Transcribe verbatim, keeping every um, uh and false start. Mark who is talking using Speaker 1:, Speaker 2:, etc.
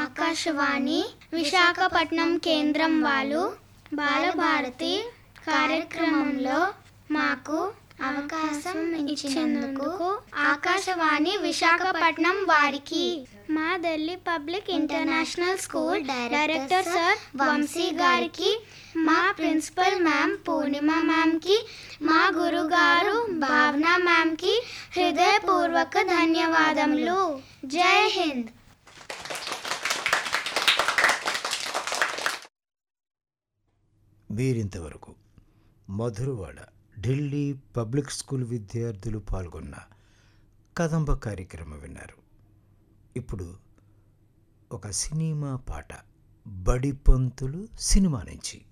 Speaker 1: ఆకాశవాణి విశాఖపట్నం కేంద్రం వాళ్ళు బాలభారతి కార్యక్రమంలో మాకు అవకాశం ఇచ్చినందుకు ఆకాశవాణి విశాఖపట్నం వారికి, మా Delhi public international school director sir Vamsi గారికి, మా ప్రిన్సిపల్ మ్యామ్ పూర్ణిమ మ్యామ్కి, మా గురుగారు భావన మ్యామ్కి హృదయపూర్వక ధన్యవాదములు. జై హింద్.
Speaker 2: వీరింతవరకు మధురవాడ ఢిల్లీ పబ్లిక్ స్కూల్ విద్యార్థులు పాల్గొన్న కదంబ కార్యక్రమం విన్నారు. ఇప్పుడు ఒక సినిమా పాట, బడి పంతులు సినిమా నుంచి.